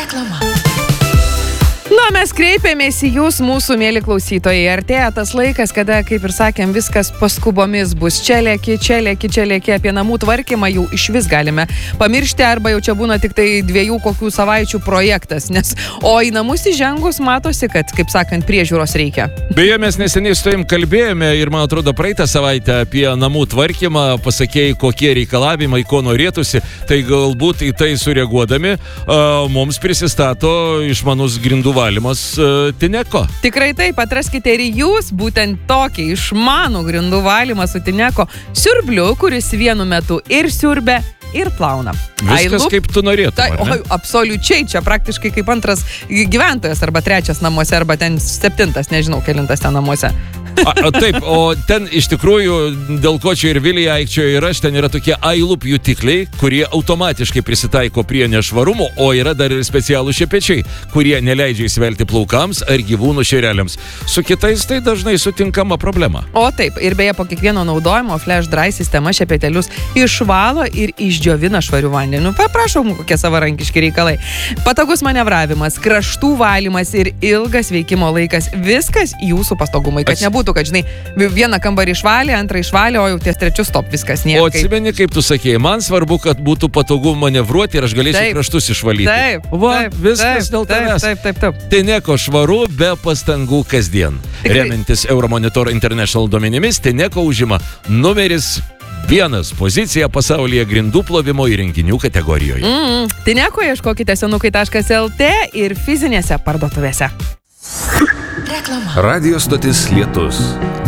Reklama. Na, mes kreipėmės į jūs, mūsų mėly klausytojai. Artėja tas laikas, kada, kaip ir sakėm, viskas paskubomis bus. Čia lėki apie namų tvarkymą jau iš vis galime pamiršti, arba jau čia būna tik tai 2 kokių savaičių projektas. O į namus įžengus matosi, kad, kaip sakant, priežiūros reikia. Beje, mes neseniai su tavim kalbėjome ir, man atrodo, praeitą savaitę apie namų tvarkymą, pasakėjai, kokie reikalavimai, ko norėtųsi, tai galbūt į tai sureaguodami mums prisistato išmanus grindų valymas Tineko. Tikrai taip, atraskite ir jūs būtent tokį išmanų grindų valymą su Tineko siurbliu, kuris vienu metu ir siurbia, ir plauna. Viskas kaip tu norėtum. Absoliučiai, čia praktiškai kaip antras gyventojas, arba 3 namuose, arba ten 7, nežinau, kelintas ten namuose. Taip, o ten iš tikrųjų, dėl ko čia ir Vilija aikčioje ir aš, ten yra tokie iLoop jutikliai, kurie automatiškai prisitaiko prie nešvarumo, o yra dar ir specialūs šepečiai, kurie neleidžia įsvelti plaukams ar gyvūnų šereliams. Su kitais tai dažnai sutinkama problema. O taip, ir beje, po kiekvieno naudojimo Flash Dry sistema šepetelius išvalo ir išdžiovina švariu vandeniu. Paprašom, kokie savarankiški reikalai. Patogus manevravimas, kraštų valymas ir ilgas veikimo laikas. Viskas jūsų pastogumai, kad nebūtų, kad, žinai, vieną kambarį išvalė, antrą išvalė, o jau ties 3 stop, viskas nėra. O atsimeni, kaip tu sakėjai, man svarbu, kad būtų patogu manevruoti ir aš galėčiau kraštus išvalyti. Taip, viskas dėl tavęs. Taip. Tineko švaru be pastangų kasdien. Remiantis Euromonitor International duomenimis, Tineko užima numeris 1 poziciją pasaulyje grindų plovimo įrenginių kategorijoje. Tineko ieškokite senukai.lt ir fizinėse parduotuvėse. Reklama. Radio stotis Lietus.